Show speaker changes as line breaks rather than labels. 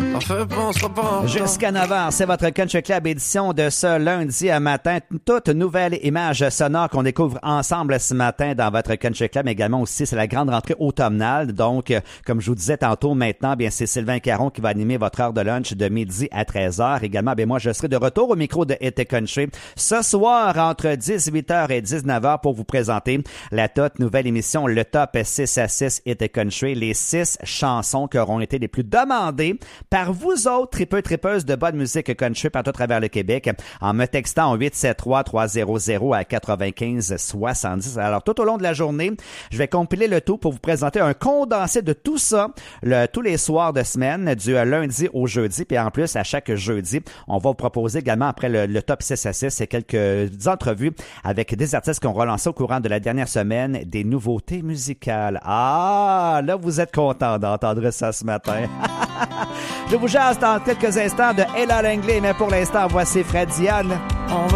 Jusqu'à 9h, c'est votre Country Club édition de ce lundi à matin. Toute nouvelle image sonore qu'on découvre ensemble ce matin dans votre Country Club. Mais également aussi, c'est la grande rentrée automnale. Donc, comme je vous disais tantôt, maintenant, bien, c'est Sylvain Caron qui va animer votre heure de lunch de midi à 13h. Également, bien, moi, je serai de retour au micro de Été Country ce soir entre 18h et 19h pour vous présenter la toute nouvelle émission, le Top 6 à 6 Été Country. Les 6 chansons qui auront été les plus demandées par vous autres tripeuses de bonne musique country partout à travers le Québec en me textant au 873-300 à 95-70. Alors, tout au long de la journée, je vais compiler le tout pour vous présenter un condensé de tout ça tous les soirs de semaine, du lundi au jeudi. Puis en plus, à chaque jeudi, on va vous proposer également, après le Top 6 à 6, quelques entrevues avec des artistes qui ont relancé au courant de la dernière semaine des nouveautés musicales. Ah, là, vous êtes contents d'entendre ça ce matin. Je vous jase dans quelques instants de Ella Langley, mais pour l'instant, voici Fred Diane.